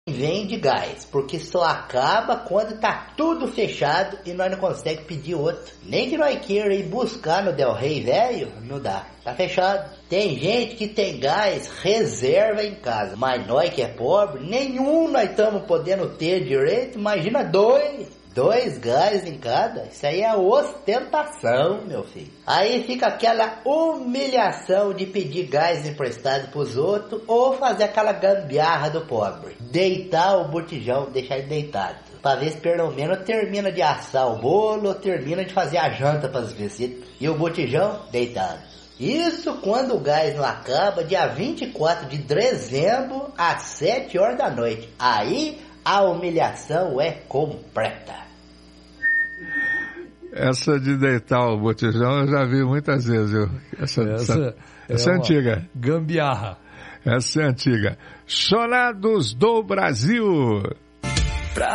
vende gás, porque só acaba quando tá tudo fechado e nós não conseguimos pedir outro. Nem que nós queira ir buscar no Del Rey velho, não dá, tá fechado. Tem gente que tem gás reserva em casa, mas nós que é pobre, nenhum nós estamos podendo ter direito, imagina dois gás em cada. Isso aí é ostentação, meu filho. Aí fica aquela humilhação de pedir gás emprestado pros outros ou fazer aquela gambiarra do pobre. Deitar o botijão, deixar ele deitado. Pra ver se pelo menos termina de assar o bolo ou termina de fazer a janta pras visitas. E o botijão deitado. Isso quando o gás não acaba, dia 24 de dezembro, às 7 horas da noite. Aí a humilhação é completa. Essa de deitar o botijão eu já vi muitas vezes. Essa é antiga. Gambiarra. Essa é antiga. Chorados do Brasil.